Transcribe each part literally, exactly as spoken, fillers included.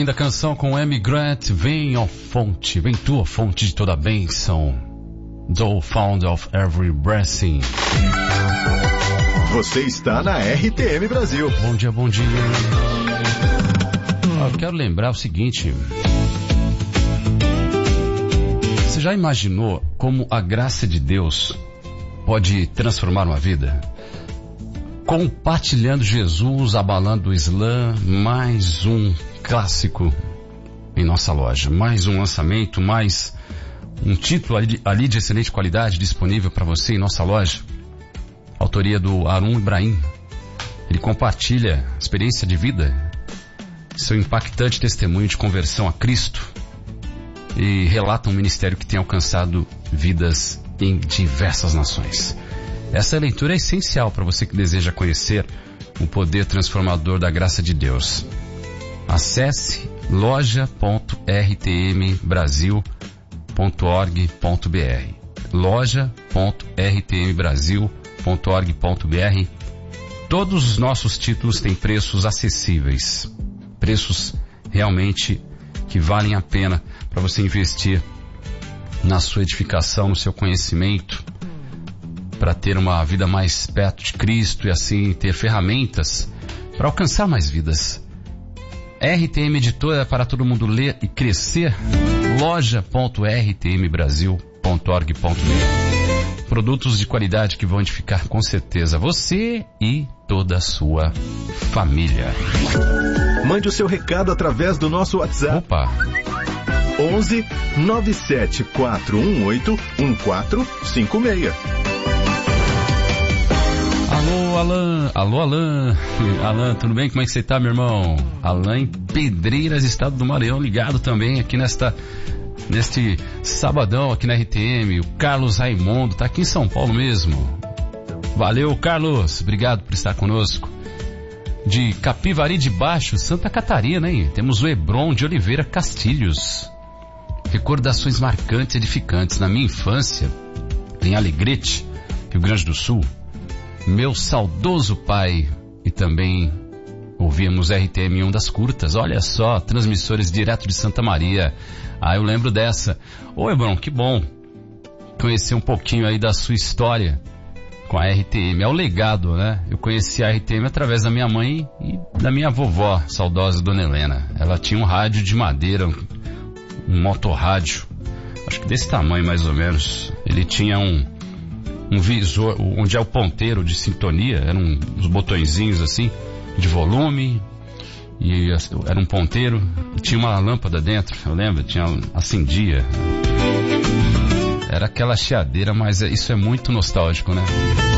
Linda canção com Amy Grant, vem ó fonte, vem tua fonte de toda a bênção. Thou fount of every blessing. Você está na R T M Brasil. Bom dia, bom dia. Eu quero lembrar o seguinte. Você já imaginou como a graça de Deus pode transformar uma vida? Compartilhando Jesus, abalando o Islã, mais um clássico em nossa loja. Mais um lançamento, mais um título ali de, ali de excelente qualidade disponível para você em nossa loja. Autoria do Harun Ibrahim. Ele compartilha experiência de vida, seu impactante testemunho de conversão a Cristo e relata um ministério que tem alcançado vidas em diversas nações. Essa leitura é essencial para você que deseja conhecer o poder transformador da graça de Deus. Acesse loja ponto r t m brasil ponto org ponto b r loja ponto r t m brasil ponto org ponto b r. Todos os nossos títulos têm preços acessíveis, preços realmente que valem a pena para você investir na sua edificação, no seu conhecimento, para ter uma vida mais perto de Cristo e assim ter ferramentas para alcançar mais vidas. R T M Editora para todo mundo ler e crescer. loja ponto r t m brasil ponto org ponto b r. Produtos de qualidade que vão edificar com certeza você e toda a sua família. Mande o seu recado através do nosso WhatsApp. Opa! onze nove sete quatro um oito um quatro cinco seis. Alô, Alan. Alô, Alan. Alan, tudo bem? Como é que você tá, meu irmão? Alan em Pedreiras, estado do Maranhão, ligado também aqui nesta, neste sabadão aqui na R T M. O Carlos Raimundo tá aqui em São Paulo mesmo. Valeu, Carlos. Obrigado por estar conosco. De Capivari de Baixo, Santa Catarina, hein? Temos o Hebron de Oliveira Castilhos. Recordações marcantes e edificantes. Na minha infância, em Alegrete, Rio Grande do Sul, meu saudoso pai, e também ouvíamos R T M em Ondas Curtas. Olha só, transmissores direto de Santa Maria. Ah, eu lembro dessa. Ô, Hebron, que bom conhecer um pouquinho aí da sua história com a R T M. É o legado, né? Eu conheci a R T M através da minha mãe e da minha vovó, saudosa Dona Helena. Ela tinha um rádio de madeira, um, um motorrádio, acho que desse tamanho mais ou menos. Ele tinha um um visor, onde é o ponteiro de sintonia, eram uns botõezinhos assim, de volume, e era um ponteiro, e tinha uma lâmpada dentro, eu lembro, tinha, acendia. Era aquela chiadeira, mas isso é muito nostálgico, né?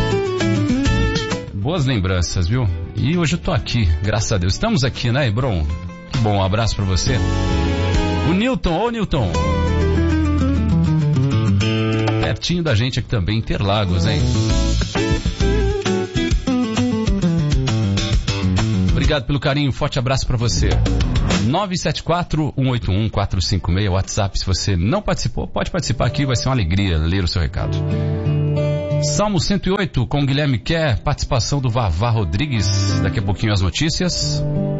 Boas lembranças, viu? E hoje eu tô aqui, graças a Deus. Estamos aqui, né, Hebron? Que bom, um abraço pra você. O Newton, ô Newton! Pertinho da gente aqui também, Interlagos, hein? Obrigado pelo carinho, forte abraço pra você. nove sete quatro, um oito um, quatro cinco seis, WhatsApp. Se você não participou, pode participar aqui, vai ser uma alegria ler o seu recado. Salmo cento e oito com Guilherme Kerr, participação do Vavá Rodrigues. Daqui a pouquinho as notícias.